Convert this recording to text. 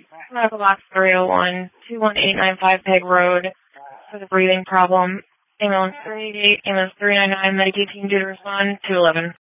Medical box 301, 21895 Peg Road for the breathing problem. Ambulance 388, ambulance 399, Medicaid team due to respond, 211.